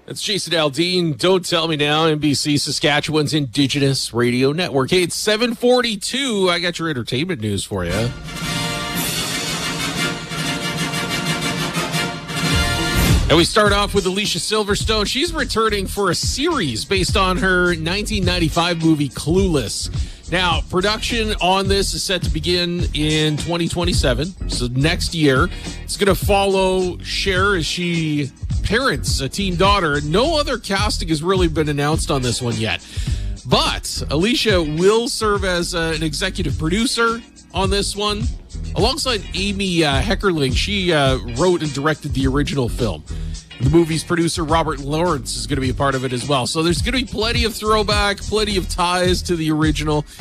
That's Jason Aldean. Don't Tell Me Now, NBC Saskatchewan's Indigenous Radio Network. Hey, it's 7:42. I got your entertainment news for you. And we start off with Alicia Silverstone. She's returning for a series based on her 1995 movie Clueless. Now, production on this is set to begin in 2027, so next year. It's going to follow Cher as she parents a teen daughter. No other casting has really been announced on this one yet. But Alicia will serve as an executive producer on this one, alongside Amy Heckerling. She wrote and directed the original film. The movie's producer, Robert Lawrence, is going to be a part of it as well. So there's going to be plenty of throwback, plenty of ties to the original.